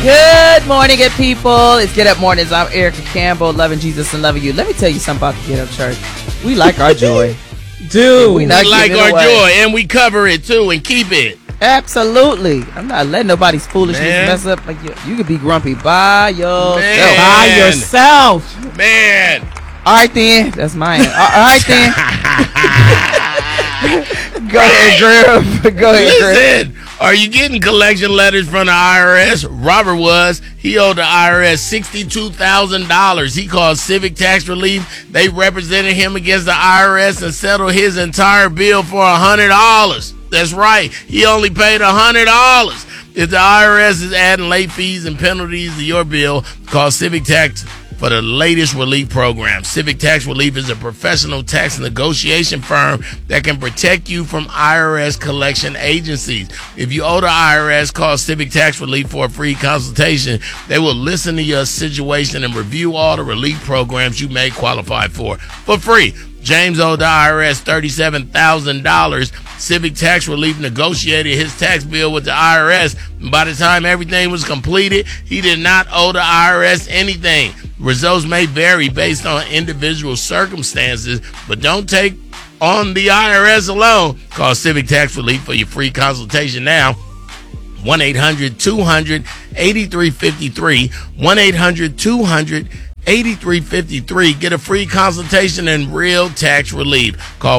Good morning, good people. It's Get Up Mornings. I'm Erica Campbell, loving Jesus and loving you. Let me tell you something about the Get Up Church. We like our joy. Dude, we like our joy, and we cover it too and keep it. Absolutely. I'm not letting nobody's foolishness mess up. Like you could be grumpy by yourself. Man. By yourself. Man. All right, then. That's mine. All right, then. Go ahead, Griff. Go ahead, Griff. Listen, are you getting collection letters from the IRS? Robert was. He owed the IRS $62,000. He called Civic Tax Relief. They represented him against the IRS and settled his entire bill for $100. That's right. He only paid $100. If the IRS is adding late fees and penalties to your bill, call Civic Tax for the latest relief program. Civic Tax Relief is a professional tax negotiation firm that can protect you from IRS collection agencies. If you owe the IRS, call Civic Tax Relief for a free consultation. They will listen to your situation and review all the relief programs you may qualify for free. James owed the IRS $37,000. Civic Tax Relief negotiated his tax bill with the IRS. And by the time everything was completed, he did not owe the IRS anything. Results may vary based on individual circumstances, but don't take on the IRS alone. Call Civic Tax Relief for your free consultation now. 1-800-200-8353. 1-800-200-8353. Get a free consultation and real tax relief. Call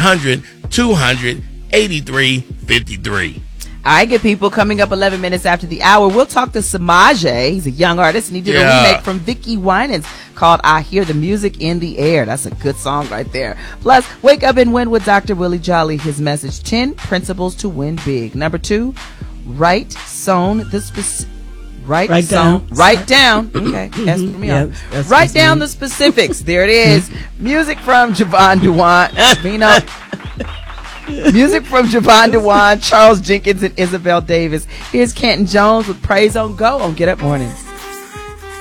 1-800-200-8353. All right, good people. Coming up 11 minutes after the hour, we'll talk to Samaje. He's a young artist, and he did a remake from Vicki Winans called I Hear the Music in the Air. That's a good song right there. Plus, Wake Up and Win with Dr. Willie Jolly. His message, 10 Principles to Win Big. Number 2, write down. Okay, that's for me. Write down the specifics. There it is. Music from Javon Dewan. Music from Javon Dewan, Charles Jenkins, and Isabel Davis. Here's Kenton Jones with Praise on Go on Get Up Mornings.